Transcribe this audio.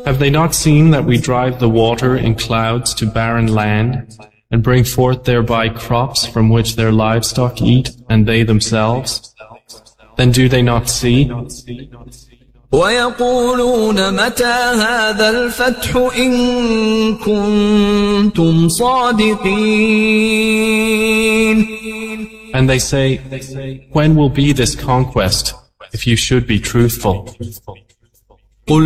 Have they not seen that we drive the water in clouds to barren land, and bring forth thereby crops from which their livestock eat, and they themselves? Then do they not see? ويقولون متى هذا الفتح إن كنتم صادقين. And they say, when will be this conquest, if you should be truthful?